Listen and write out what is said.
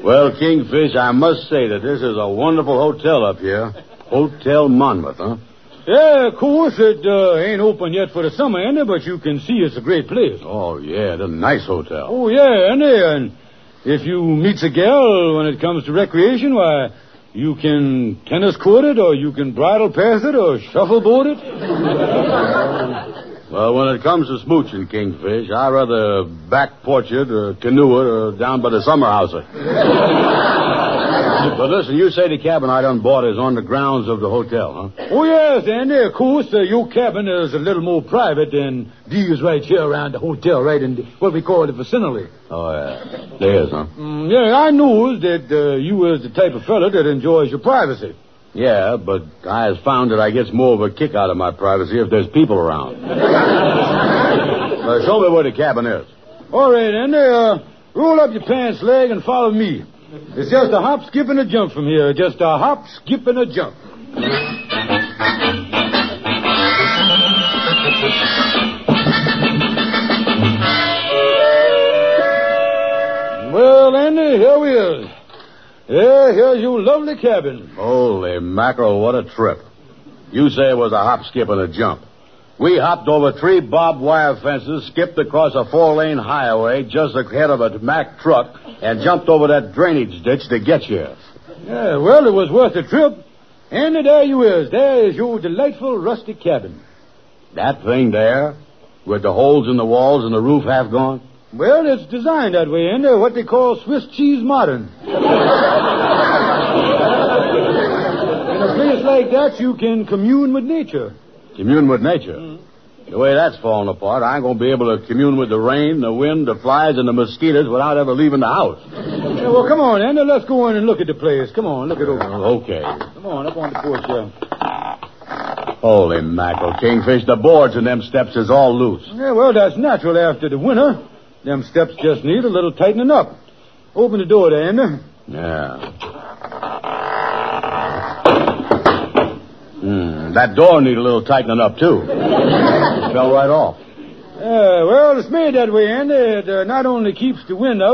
Well, Kingfish, I must say that this is a wonderful hotel up here. Hotel Monmouth, huh? Yeah, of course, it ain't open yet for the summer, Andy, but you can see it's a great place. Oh, yeah, it's a nice hotel. Oh, yeah, Andy, and if you meets a gal when it comes to recreation, why, you can tennis court it, or you can bridle pass it, or shuffleboard it. Well, when it comes to smooching, Kingfish, I'd rather back porch it or canoe it or down by the summer house it. But listen, you say the cabin I done bought is on the grounds of the hotel, huh? Oh, yes, Andy, of course, your cabin is a little more private than these right here around the hotel, right in what we call the vicinity. Oh, yeah. There is, huh? Yeah, I know that you was the type of fella that enjoys your privacy. Yeah, but I has found that I gets more of a kick out of my privacy if there's people around. Show me where the cabin is. All right, Andy, roll up your pants leg and follow me. It's just a hop, skip, and a jump from here. Just a hop, skip, and a jump. Well, Andy, here we is. Yeah, here's your lovely cabin. Holy mackerel, what a trip. You say it was a hop, skip, and a jump. We hopped over 3 barbed wire fences, skipped across a 4-lane highway just ahead of a Mack truck, and jumped over that drainage ditch to get here. Yeah, well, it was worth the trip. And there you is. There is your delightful rustic cabin. That thing there, with the holes in the walls and the roof half gone? Well, it's designed that way, and what they call Swiss cheese modern. In a place like that, you can commune with nature. Commune with nature? The way that's falling apart, I ain't going to be able to commune with the rain, the wind, the flies, and the mosquitoes without ever leaving the house. Yeah, well, come on, Andy. Let's go in and look at the place. Come on, look it over. Okay. Come on, up on the porch here. Holy mackerel, Kingfish, the boards in them steps is all loose. Yeah, well, that's natural after the winter. Them steps just need a little tightening up. Open the door there, Andy. Yeah. That door need a little tightening up, too. It fell right off. Well, it's made that way, Andy. It not only keeps the wind out,